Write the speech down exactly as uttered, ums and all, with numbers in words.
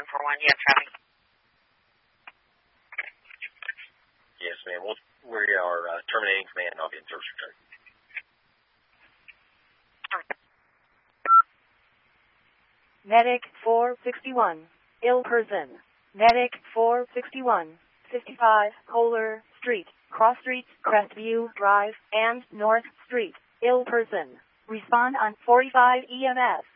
one four one. Yeah, traffic. Yes, ma'am. We'll, we are uh, terminating command, and I'll be in service return. Medic four sixty-one, ill person. Medic four sixty-one, fifty-five, Kohler Street, Cross Street, Crestview Drive, and North Street, ill person. Respond on forty-five E M S.